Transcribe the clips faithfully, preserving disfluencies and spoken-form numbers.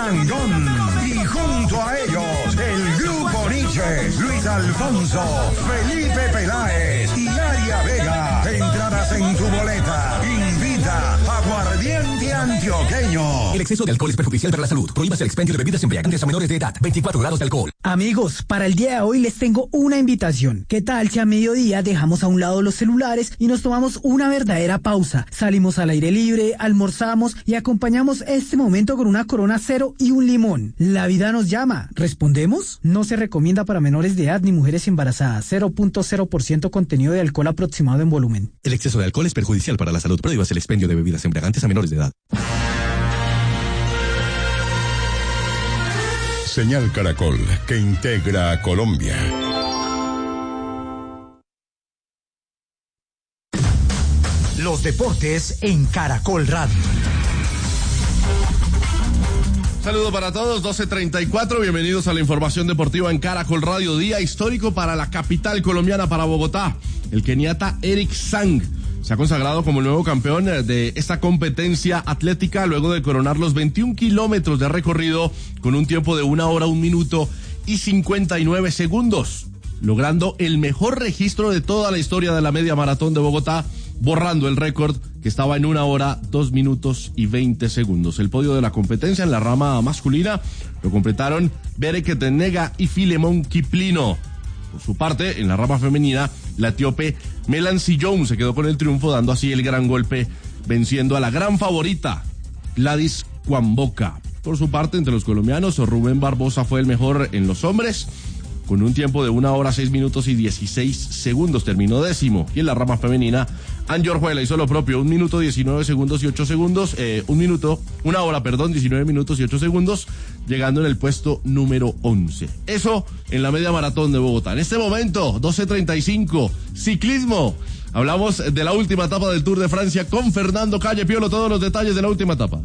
Parangón. Y junto a ellos, el Grupo Nietzsche, Luis Alfonso, Felipe Peláez y Aria Vega. Entradas en tu boleta. Invita Aguardiente Antioqueño. El exceso de alcohol es perjudicial para la salud. Prohíbas el expendio de bebidas embriagantes a menores de edad. veinticuatro grados de alcohol. Amigos, para el día de hoy les tengo una invitación. ¿Qué tal si a mediodía dejamos a un lado los celulares y nos tomamos una verdadera pausa? Salimos al aire libre, almorzamos y acompañamos este momento con una Corona Cero y un limón. La vida nos llama. ¿Respondemos? No se recomienda para menores de edad ni mujeres embarazadas. cero punto cero por ciento contenido de alcohol aproximado en volumen. El exceso de alcohol es perjudicial para la salud. Prohíbas el expendio de bebidas embriagantes a menores de edad. Señal Caracol, que integra a Colombia. Los deportes en Caracol Radio. Saludo para todos, doce treinta y cuatro, bienvenidos a la información deportiva en Caracol Radio. Día histórico para la capital colombiana, para Bogotá. El keniata Eric Sang se ha consagrado como el nuevo campeón de esta competencia atlética luego de coronar los veintiún kilómetros de recorrido con un tiempo de una hora, un minuto y cincuenta y nueve segundos, logrando el mejor registro de toda la historia de la media maratón de Bogotá, borrando el récord que estaba en una hora, dos minutos y veinte segundos. El podio de la competencia en la rama masculina lo completaron Bereket Tenega y Filemón Kiplino. Por su parte, en la rama femenina, la etíope Melancy Jones se quedó con el triunfo, dando así el gran golpe, venciendo a la gran favorita, Gladys Kwamboka. Por su parte, entre los colombianos, Rubén Barbosa fue el mejor en los hombres, con un tiempo de una hora, seis minutos y dieciséis segundos, terminó décimo. Y en la rama femenina, Angie Orjuela hizo lo propio, un minuto, diecinueve segundos y ocho segundos, eh, un minuto, una hora, perdón, diecinueve minutos y ocho segundos, llegando en el puesto número once. Eso en la media maratón de Bogotá. En este momento, doce treinta y cinco, ciclismo. Hablamos de la última etapa del Tour de Francia con Fernando Calle. Piolo, todos los detalles de la última etapa.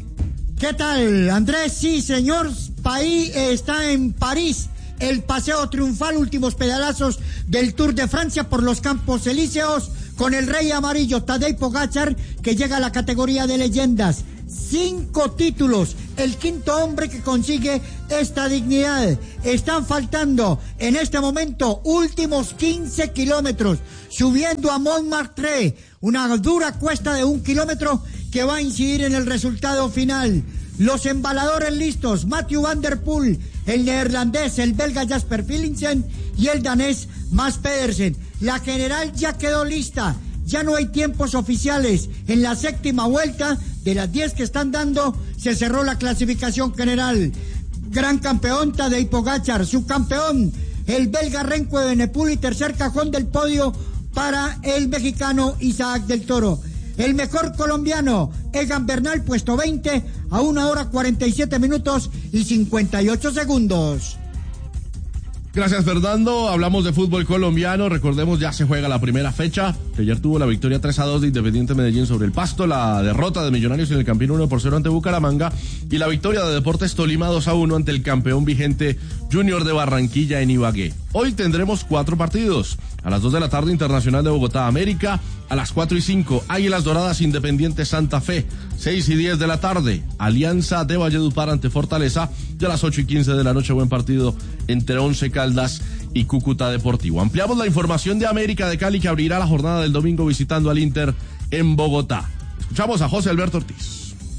¿Qué tal, Andrés? Sí, señor, país está en París. El paseo triunfal, últimos pedalazos del Tour de Francia por los Campos Elíseos, con el rey amarillo Tadej Pogačar, que llega a la categoría de leyendas. Cinco títulos, el quinto hombre que consigue esta dignidad. Están faltando en este momento últimos quince kilómetros, subiendo a Montmartre, una dura cuesta de un kilómetro que va a incidir en el resultado final. Los embaladores listos, Mathieu van der Poel, el neerlandés, el belga Jasper Philipsen y el danés Mads Pedersen. La general ya quedó lista, ya no hay tiempos oficiales. En la séptima vuelta, de las diez que están dando, se cerró la clasificación general. Gran campeón Tadej Pogačar, subcampeón el belga Remco Evenepoel y tercer cajón del podio para el mexicano Isaac del Toro. El mejor colombiano, Egan Bernal, puesto veinte, a una hora cuarenta y siete minutos y cincuenta y ocho segundos. Gracias, Fernando. Hablamos de fútbol colombiano. Recordemos, ya se juega la primera fecha, que ayer tuvo la victoria tres a dos de Independiente Medellín sobre el Pasto, la derrota de Millonarios en el Campín uno por cero ante Bucaramanga y la victoria de Deportes Tolima dos a uno ante el campeón vigente Junior de Barranquilla en Ibagué. Hoy tendremos cuatro partidos. A las dos de la tarde, Internacional de Bogotá América. A las cuatro y cinco, Águilas Doradas Independiente Santa Fe. seis y diez de la tarde, Alianza de Valledupar ante Fortaleza. Y a las ocho y quince de la noche, buen partido entre Once Caldas y Cúcuta Deportivo. Ampliamos la información de América de Cali, que abrirá la jornada del domingo visitando al Inter en Bogotá. Escuchamos a José Alberto Ortiz.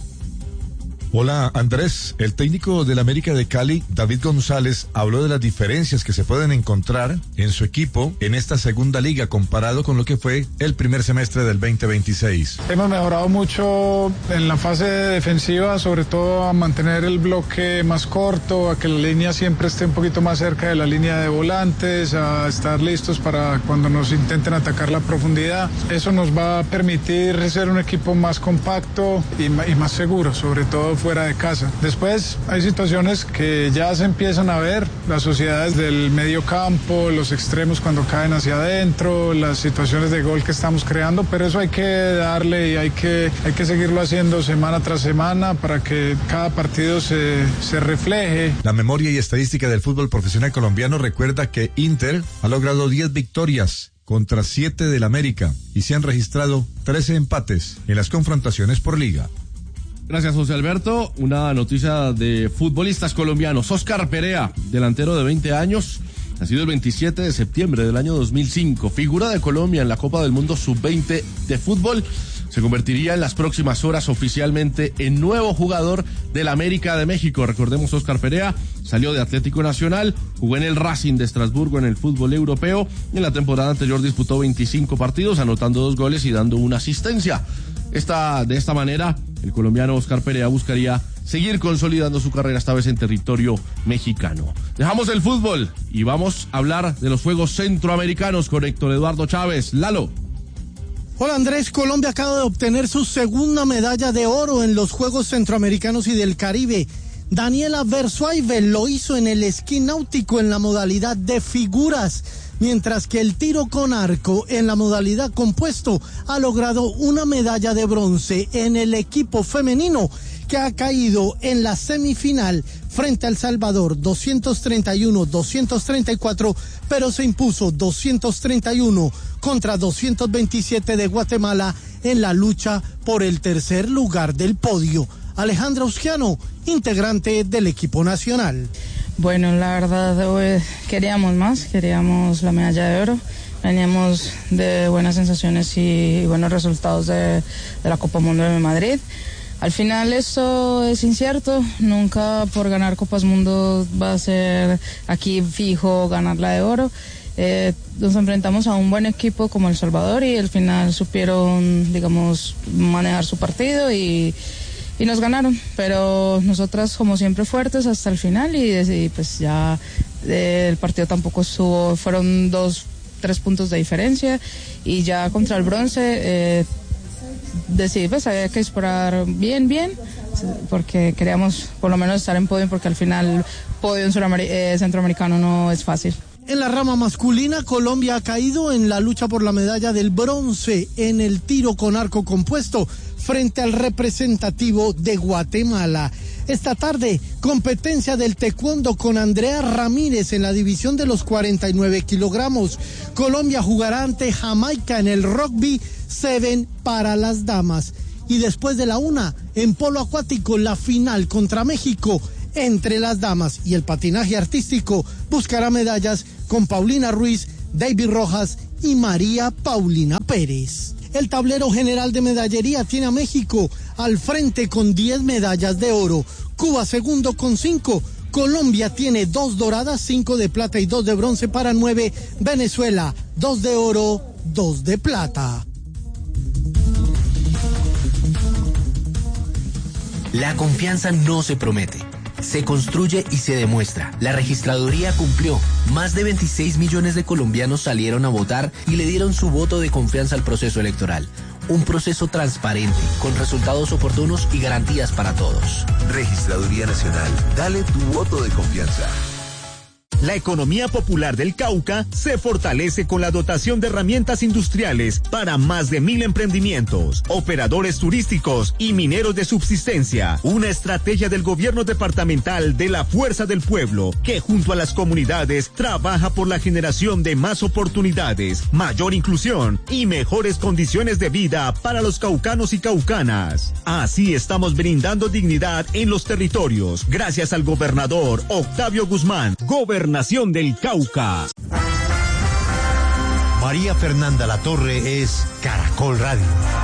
Hola Andrés, el técnico del América de Cali, David González, habló de las diferencias que se pueden encontrar en su equipo en esta segunda liga comparado con lo que fue el primer semestre del veinte veintiséis. Hemos mejorado mucho en la fase defensiva, sobre todo a mantener el bloque más corto, a que la línea siempre esté un poquito más cerca de la línea de volantes, a estar listos para cuando nos intenten atacar la profundidad. Eso nos va a permitir ser un equipo más compacto y, y más seguro, sobre todo fuera de casa. Después hay situaciones que ya se empiezan a ver, las sociedades del medio campo, los extremos cuando caen hacia adentro, las situaciones de gol que estamos creando, pero eso hay que darle y hay que, hay que seguirlo haciendo semana tras semana para que cada partido se, se refleje. La memoria y estadística del fútbol profesional colombiano recuerda que Inter ha logrado diez victorias contra siete del América y se han registrado trece empates en las confrontaciones por liga. Gracias, José Alberto. Una noticia de futbolistas colombianos. Oscar Perea, delantero de veinte años, nacido el veintisiete de septiembre del año dos mil cinco, figura de Colombia en la Copa del Mundo sub veinte de fútbol, se convertiría en las próximas horas oficialmente en nuevo jugador del América de México. Recordemos, Oscar Perea salió de Atlético Nacional, jugó en el Racing de Estrasburgo en el fútbol europeo, y en la temporada anterior disputó veinticinco partidos, anotando dos goles y dando una asistencia. Esta, de esta manera, el colombiano Oscar Perea buscaría seguir consolidando su carrera, esta vez en territorio mexicano. Dejamos el fútbol y vamos a hablar de los Juegos Centroamericanos con Héctor Eduardo Chávez. Lalo. Hola Andrés, Colombia acaba de obtener su segunda medalla de oro en los Juegos Centroamericanos y del Caribe. Daniela Versuaive lo hizo en el esquí náutico en la modalidad de figuras, mientras que el tiro con arco en la modalidad compuesto ha logrado una medalla de bronce en el equipo femenino, que ha caído en la semifinal frente a El Salvador doscientos treinta y uno a doscientos treinta y cuatro, pero se impuso doscientos treinta y uno contra doscientos veintisiete de Guatemala en la lucha por el tercer lugar del podio. Alejandra Usquiano, integrante del equipo nacional. Bueno, la verdad hoy queríamos más, queríamos la medalla de oro. Veníamos de buenas sensaciones y buenos resultados de, de la Copa Mundo de Madrid. Al final esto es incierto, nunca por ganar Copas Mundo va a ser aquí fijo ganarla de oro. Eh, nos enfrentamos a un buen equipo como El Salvador y al final supieron, digamos, manejar su partido y, y nos ganaron. Pero nosotras como siempre fuertes hasta el final y, y pues ya eh, el partido tampoco estuvo, fueron dos, tres puntos de diferencia y ya contra el bronce... Eh, decir, pues había que esperar bien, bien, porque queríamos por lo menos estar en podio, porque al final podio en Suramer- eh, centroamericano no es fácil. En la rama masculina, Colombia ha caído en la lucha por la medalla del bronce en el tiro con arco compuesto frente al representativo de Guatemala. Esta tarde, competencia del taekwondo con Andrea Ramírez en la división de los cuarenta y nueve kilogramos. Colombia jugará ante Jamaica en el rugby siete para las damas. Y después de la una, en polo acuático, la final contra México entre las damas, y el patinaje artístico buscará medallas con Paulina Ruiz, David Rojas y María Paulina Pérez. El tablero general de medallería tiene a México al frente con diez medallas de oro, Cuba segundo con cinco, Colombia tiene dos doradas, cinco de plata y dos de bronce para nueve, Venezuela dos de oro, dos de plata. La confianza no se promete, se construye y se demuestra. La registraduría cumplió. Más de veintiséis millones de colombianos salieron a votar y le dieron su voto de confianza al proceso electoral. Un proceso transparente, con resultados oportunos y garantías para todos. Registraduría Nacional, dale tu voto de confianza. La economía popular del Cauca se fortalece con la dotación de herramientas industriales para más de mil emprendimientos, operadores turísticos y mineros de subsistencia. Una estrategia del gobierno departamental de la Fuerza del Pueblo, que junto a las comunidades trabaja por la generación de más oportunidades, mayor inclusión y mejores condiciones de vida para los caucanos y caucanas. Así estamos brindando dignidad en los territorios, gracias al gobernador Octavio Guzmán, gobernador Nación del Cauca. María Fernanda Latorre es Caracol Radio.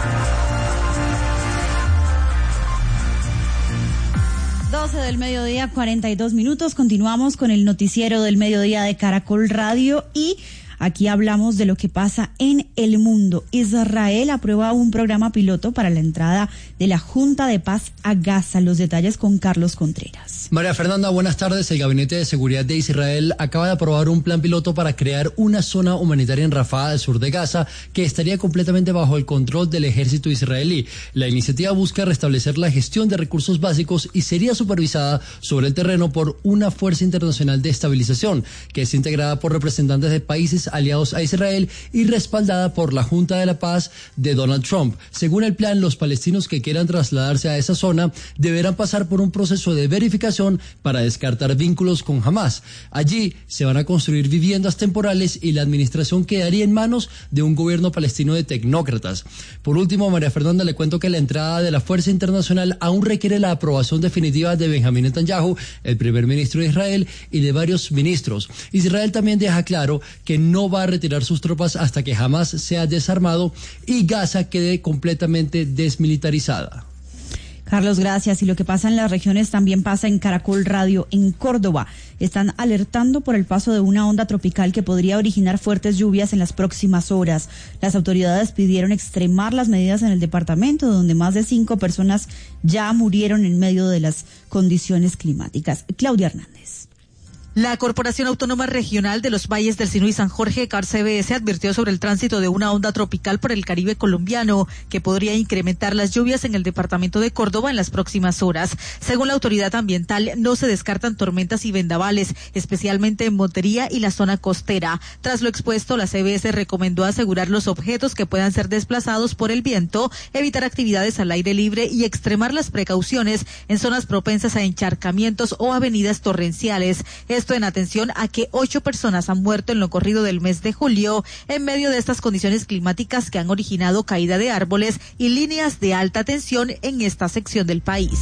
doce del mediodía, cuarenta y dos minutos. Continuamos con el noticiero del mediodía de Caracol Radio y aquí hablamos de lo que pasa en el mundo. Israel aprueba un programa piloto para la entrada de la Junta de Paz a Gaza. Los detalles con Carlos Contreras. María Fernanda, buenas tardes. El Gabinete de Seguridad de Israel acaba de aprobar un plan piloto para crear una zona humanitaria en Rafah, al sur de Gaza, que estaría completamente bajo el control del ejército israelí. La iniciativa busca restablecer la gestión de recursos básicos y sería supervisada sobre el terreno por una fuerza internacional de estabilización, que es integrada por representantes de países países aliados a Israel y respaldada por la Junta de la Paz de Donald Trump. Según el plan, los palestinos que quieran trasladarse a esa zona deberán pasar por un proceso de verificación para descartar vínculos con Hamás. Allí se van a construir viviendas temporales y la administración quedaría en manos de un gobierno palestino de tecnócratas. Por último, María Fernanda, le cuento que la entrada de la Fuerza Internacional aún requiere la aprobación definitiva de Benjamín Netanyahu, el primer ministro de Israel, y de varios ministros. Israel también deja claro que no va a retirar sus tropas hasta que Hamás sea desarmado y Gaza quede completamente desmilitarizada. Carlos, gracias. Y lo que pasa en las regiones también pasa en Caracol Radio. En Córdoba están alertando por el paso de una onda tropical que podría originar fuertes lluvias en las próximas horas. Las autoridades pidieron extremar las medidas en el departamento, donde más de cinco personas ya murieron en medio de las condiciones climáticas. Claudia Hernández. La Corporación Autónoma Regional de los Valles del Sinú y San Jorge, C A R C B S, advirtió sobre el tránsito de una onda tropical por el Caribe colombiano que podría incrementar las lluvias en el departamento de Córdoba en las próximas horas. Según la autoridad ambiental, no se descartan tormentas y vendavales, especialmente en Montería y la zona costera. Tras lo expuesto, la C B S recomendó asegurar los objetos que puedan ser desplazados por el viento, evitar actividades al aire libre y extremar las precauciones en zonas propensas a encharcamientos o avenidas torrenciales. Esto en atención a que ocho personas han muerto en lo corrido del mes de julio en medio de estas condiciones climáticas que han originado caída de árboles y líneas de alta tensión en esta sección del país.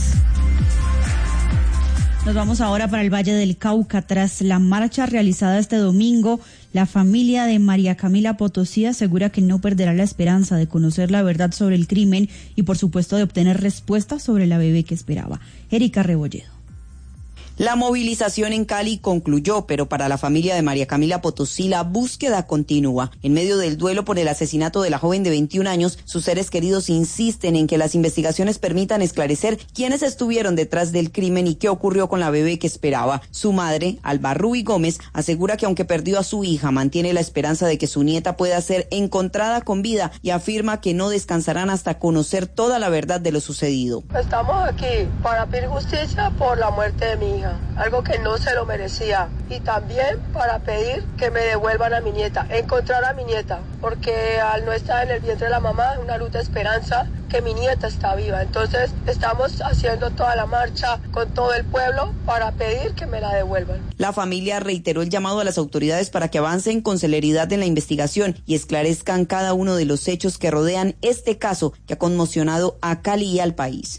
Nos vamos ahora para el Valle del Cauca. Tras la marcha realizada este domingo, la familia de María Camila Potosí asegura que no perderá la esperanza de conocer la verdad sobre el crimen y, por supuesto, de obtener respuestas sobre la bebé que esperaba. Erika Rebolledo. La movilización en Cali concluyó, pero para la familia de María Camila Potosí la búsqueda continúa. En medio del duelo por el asesinato de la joven de veintiún años, sus seres queridos insisten en que las investigaciones permitan esclarecer quiénes estuvieron detrás del crimen y qué ocurrió con la bebé que esperaba. Su madre, Alba Ruby Gómez, asegura que aunque perdió a su hija, mantiene la esperanza de que su nieta pueda ser encontrada con vida y afirma que no descansarán hasta conocer toda la verdad de lo sucedido. Estamos aquí para pedir justicia por la muerte de mi hija. Algo que no se lo merecía, y también para pedir que me devuelvan a mi nieta, encontrar a mi nieta, porque al no estar en el vientre de la mamá, una luz de esperanza que mi nieta está viva. Entonces estamos haciendo toda la marcha con todo el pueblo para pedir que me la devuelvan. La familia reiteró el llamado a las autoridades para que avancen con celeridad en la investigación y esclarezcan cada uno de los hechos que rodean este caso que ha conmocionado a Cali y al país.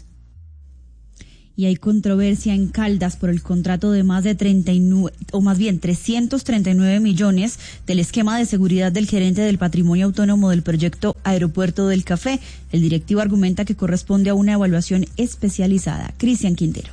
Y hay controversia en Caldas por el contrato de más de treinta y nueve, o más bien trescientos treinta y nueve millones del esquema de seguridad del gerente del patrimonio autónomo del proyecto Aeropuerto del Café. El directivo argumenta que corresponde a una evaluación especializada. Cristian Quintero.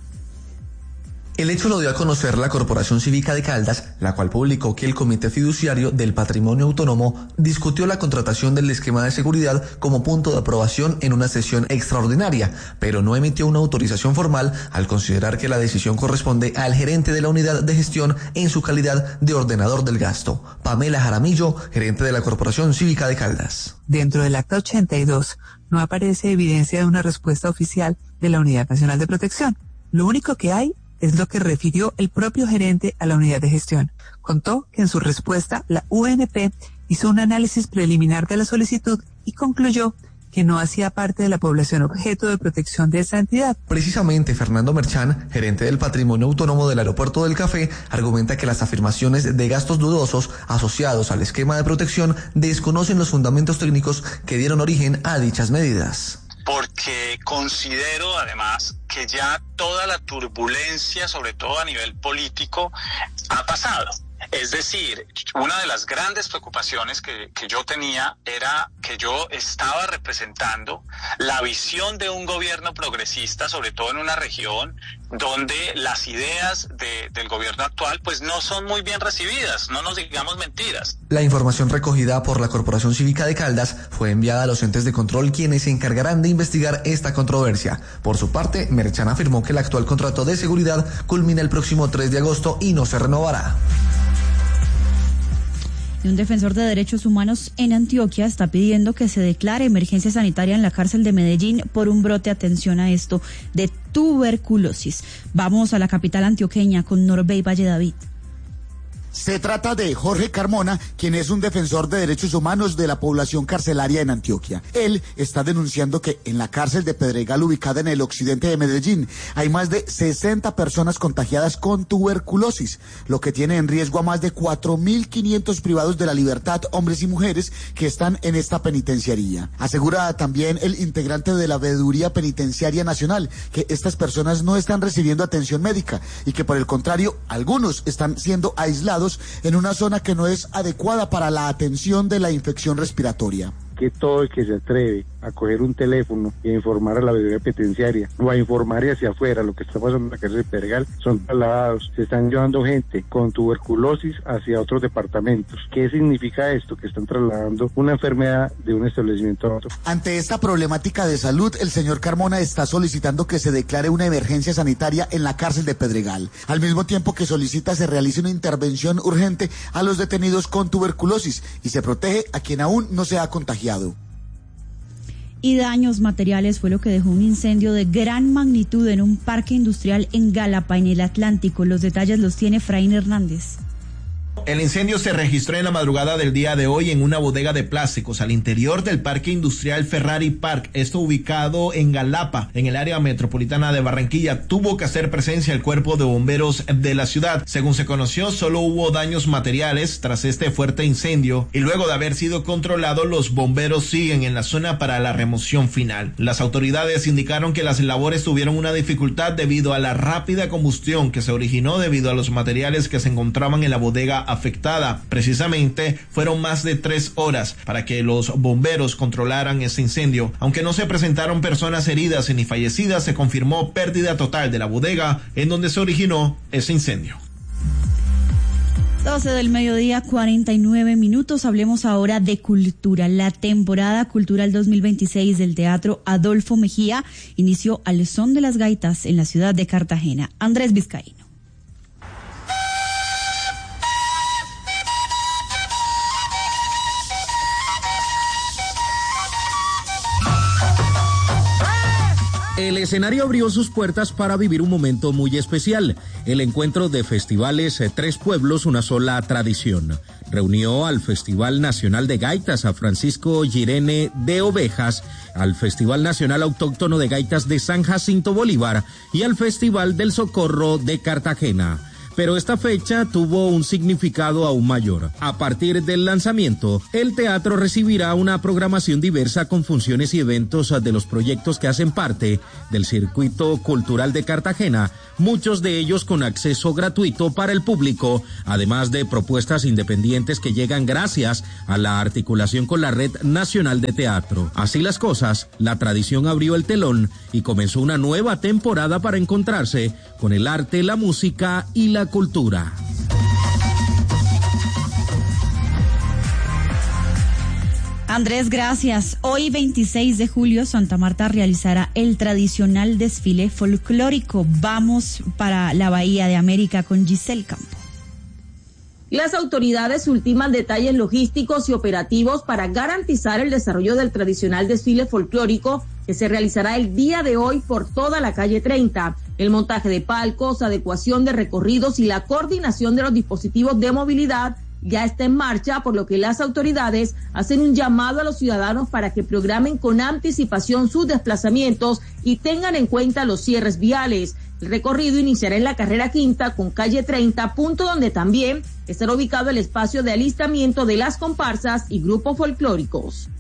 El hecho lo dio a conocer la Corporación Cívica de Caldas, la cual publicó que el Comité Fiduciario del Patrimonio Autónomo discutió la contratación del esquema de seguridad como punto de aprobación en una sesión extraordinaria, pero no emitió una autorización formal al considerar que la decisión corresponde al gerente de la unidad de gestión en su calidad de ordenador del gasto. Pamela Jaramillo, gerente de la Corporación Cívica de Caldas. Dentro del acta ochenta y dos no aparece evidencia de una respuesta oficial de la Unidad Nacional de Protección. Lo único que hay es lo que refirió el propio gerente a la unidad de gestión. Contó que en su respuesta la U N P hizo un análisis preliminar de la solicitud y concluyó que no hacía parte de la población objeto de protección de esa entidad. Precisamente, Fernando Merchán, gerente del Patrimonio Autónomo del Aeropuerto del Café, argumenta que las afirmaciones de gastos dudosos asociados al esquema de protección desconocen los fundamentos técnicos que dieron origen a dichas medidas. Porque considero además que ya toda la turbulencia, sobre todo a nivel político, ha pasado. Es decir, una de las grandes preocupaciones que, que yo tenía era que yo estaba representando la visión de un gobierno progresista, sobre todo en una región donde las ideas de, del gobierno actual pues no son muy bien recibidas, no nos digamos mentiras. La información recogida por la Corporación Cívica de Caldas fue enviada a los entes de control, quienes se encargarán de investigar esta controversia. Por su parte, Merchan afirmó que el actual contrato de seguridad culmina el próximo tres de agosto y no se renovará. Un defensor de derechos humanos en Antioquia está pidiendo que se declare emergencia sanitaria en la cárcel de Medellín por un brote, atención a esto, de tuberculosis. Vamos a la capital antioqueña con Norbey Valle David. Se trata de Jorge Carmona, quien es un defensor de derechos humanos de la población carcelaria en Antioquia. Él está denunciando que en la cárcel de Pedregal, ubicada en el occidente de Medellín, hay más de sesenta personas contagiadas con tuberculosis, lo que tiene en riesgo a más de cuatro mil quinientos privados de la libertad, hombres y mujeres que están en esta penitenciaría. Asegura también el integrante de la Veeduría Penitenciaria Nacional que estas personas no están recibiendo atención médica y que por el contrario, algunos están siendo aislados en una zona que no es adecuada para la atención de la infección respiratoria. Que todo el que se atreve a coger un teléfono e informar a la veeduría penitenciaria o a informar hacia afuera lo que está pasando en la cárcel de Pedregal son trasladados. Se están llevando gente con tuberculosis hacia otros departamentos. ¿Qué significa esto? Que están trasladando una enfermedad de un establecimiento a otro. Ante esta problemática de salud, el señor Carmona está solicitando que se declare una emergencia sanitaria en la cárcel de Pedregal, al mismo tiempo que solicita se realice una intervención urgente a los detenidos con tuberculosis y se protege a quien aún no se ha contagiado. Y daños materiales fue lo que dejó un incendio de gran magnitud en un parque industrial en Galapa, en el Atlántico. Los detalles los tiene Efraín Hernández. El incendio se registró en la madrugada del día de hoy en una bodega de plásticos al interior del Parque Industrial Ferrari Park, esto ubicado en Galapa, en el área metropolitana de Barranquilla. Tuvo que hacer presencia el cuerpo de bomberos de la ciudad. Según se conoció, solo hubo daños materiales tras este fuerte incendio y luego de haber sido controlado, los bomberos siguen en la zona para la remoción final. Las autoridades indicaron que las labores tuvieron una dificultad debido a la rápida combustión que se originó debido a los materiales que se encontraban en la bodega afectada. Precisamente fueron más de tres horas para que los bomberos controlaran este incendio. Aunque no se presentaron personas heridas ni fallecidas, se confirmó pérdida total de la bodega en donde se originó ese incendio. doce del mediodía, cuarenta y nueve minutos. Hablemos ahora de cultura. La temporada cultural dos mil veintiséis del Teatro Adolfo Mejía inició al son de las gaitas en la ciudad de Cartagena. Andrés Vizcaíno. El escenario abrió sus puertas para vivir un momento muy especial, el encuentro de festivales Tres Pueblos, una sola tradición. Reunió al Festival Nacional de Gaitas a Francisco Girene de Ovejas, al Festival Nacional Autóctono de Gaitas de San Jacinto Bolívar y al Festival del Socorro de Cartagena. Pero esta fecha tuvo un significado aún mayor. A partir del lanzamiento, el teatro recibirá una programación diversa con funciones y eventos de los proyectos que hacen parte del circuito cultural de Cartagena, muchos de ellos con acceso gratuito para el público, además de propuestas independientes que llegan gracias a la articulación con la Red Nacional de Teatro. Así las cosas, la tradición abrió el telón y comenzó una nueva temporada para encontrarse con el arte, la música y la cultura. Andrés, gracias. Hoy, veintiséis de julio, Santa Marta realizará el tradicional desfile folclórico. Vamos para la Bahía de América con Giselle Campo. Las autoridades ultiman detalles logísticos y operativos para garantizar el desarrollo del tradicional desfile folclórico que se realizará el día de hoy por toda la calle treinta. El montaje de palcos, adecuación de recorridos y la coordinación de los dispositivos de movilidad ya está en marcha, por lo que las autoridades hacen un llamado a los ciudadanos para que programen con anticipación sus desplazamientos y tengan en cuenta los cierres viales. El recorrido iniciará en la carrera quinta con calle treinta, punto donde también estará ubicado el espacio de alistamiento de las comparsas y grupos folclóricos.